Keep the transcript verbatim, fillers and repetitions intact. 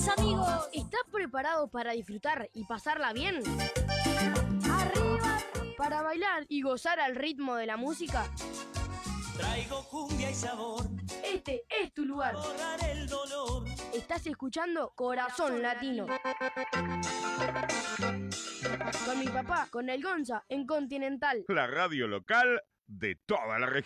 mis amigos. ¿Estás preparado para disfrutar y pasarla bien? Arriba, ¿Para bailar y gozar al ritmo de la música? Traigo cumbia y sabor. Este es tu lugar. Borrar el dolor. Estás escuchando Corazón Latino. Con mi papá, con el Gonza, en Continental. La radio local de toda la región.